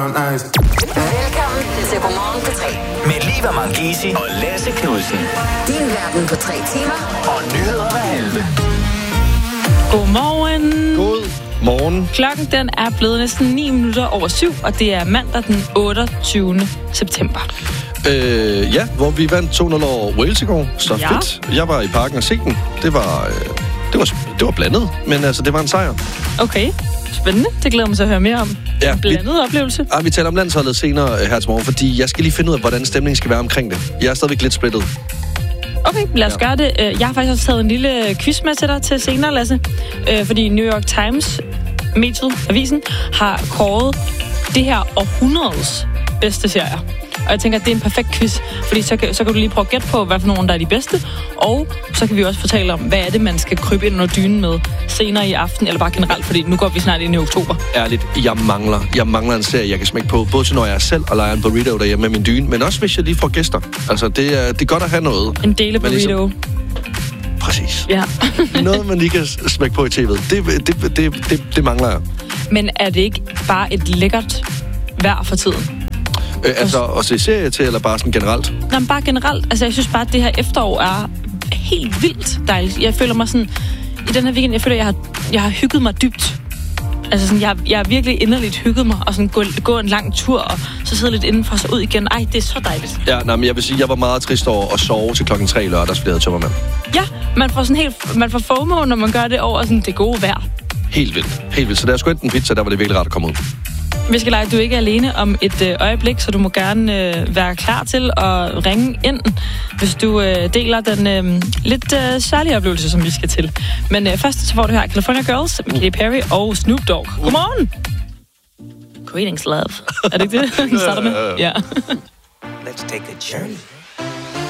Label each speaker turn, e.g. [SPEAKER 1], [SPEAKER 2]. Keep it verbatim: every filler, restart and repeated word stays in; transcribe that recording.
[SPEAKER 1] Velkommen til Godmorgen på tre.
[SPEAKER 2] Med Liva Mangisi og Lasse Knudsen.
[SPEAKER 1] Din verden på tre timer.
[SPEAKER 2] Og nyheder hver elleve.
[SPEAKER 3] Godmorgen.
[SPEAKER 4] God morgen.
[SPEAKER 3] Klokken den er blevet næsten ni minutter over syv, og det er mandag den otteogtyvende september.
[SPEAKER 4] Øh, ja, hvor vi vandt to nul over Wales i går. Så
[SPEAKER 3] ja.
[SPEAKER 4] fedt. Jeg var i parken og se den. Det var, øh, det var, det var blandet, men altså, det var en sejr.
[SPEAKER 3] Okay, spændende. Det glæder mig så at høre mere om.
[SPEAKER 4] Ja,
[SPEAKER 3] en blandet
[SPEAKER 4] vi,
[SPEAKER 3] oplevelse.
[SPEAKER 4] Ja, vi taler om landsholdet senere her til morgen, fordi jeg skal lige finde ud af, hvordan stemningen skal være omkring det. Jeg er stadigvæk lidt splittet.
[SPEAKER 3] Okay, lad os ja. gøre det. Jeg har faktisk også taget en lille quiz med til dig til senere, Lasse. Fordi New York Times, mediet, avisen, har kåret det her århundredes bedste serier. Og jeg tænker, at det er en perfekt quiz, fordi så kan, så kan du lige prøve at gætte på, hvad for nogle, der er de bedste. Og så kan vi også fortælle om, hvad er det, man skal krybe ind under dynen med senere i aften, eller bare generelt, fordi nu går vi snart ind i oktober.
[SPEAKER 4] Ærligt, jeg mangler, jeg mangler en serie, jeg kan smække på, både til når jeg er selv og leger en burrito derhjemme med min dyne, men også hvis jeg lige får gæster. Altså, det er, det er godt at have noget.
[SPEAKER 3] En dele burrito. Ligesom,
[SPEAKER 4] præcis.
[SPEAKER 3] Ja.
[SPEAKER 4] Noget, man lige kan smække på i tv'et. Det, det, det, det, det mangler jeg.
[SPEAKER 3] Men er det ikke bare et lækkert vejr for tiden?
[SPEAKER 4] Øh, altså at se serie til, eller bare sådan generelt?
[SPEAKER 3] Nej, men bare generelt. Altså, jeg synes bare, at det her efterår er helt vildt dejligt. Jeg føler mig sådan... I den her weekend, jeg føler, at jeg har, jeg har hygget mig dybt. Altså sådan, jeg, jeg har virkelig inderligt hygget mig, og sådan gå, gå en lang tur, og så sidde lidt indenfor, så ud igen. Ej, det er så dejligt.
[SPEAKER 4] Ja, nej, men jeg vil sige, jeg var meget trist over at sove til klokken tre lørdags, fordi jeg havde tømmermand.
[SPEAKER 3] Ja, man får sådan helt... Man får FOMO, når man gør det over sådan det gode vejr.
[SPEAKER 4] Helt vildt. Helt vildt. Så da jeg skulle enten en pizza, der var det virkelig rart at komme ud.
[SPEAKER 3] Vi skal lege, du ikke er alene om et øh, øjeblik, så du må gerne øh, være klar til at ringe ind, hvis du øh, deler den øh, lidt øh, særlige oplevelse, som vi skal til. Men øh, først så får du her California Girls med Katy Perry og Snoop Dogg. Godmorgen! Greetings, love. Er det ikke det, vi starter med? Ja.
[SPEAKER 2] Let's take a journey.